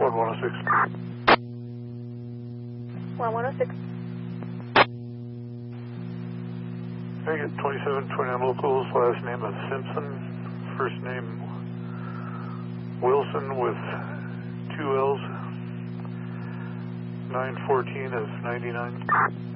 1106. 1106. I get 2729 locals, last name of Simpson, first name Wilson with 2 L's, 914 of 99.